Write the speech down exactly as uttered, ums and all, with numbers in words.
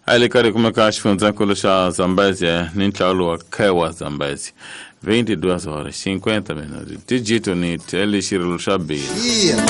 Ali kari kuma kashifunza kulusha Zambezi ni nchaulo wa kewa Zambezi vinte e duas horas e cinquenta minutos. Digito ni tele shirilusha bili.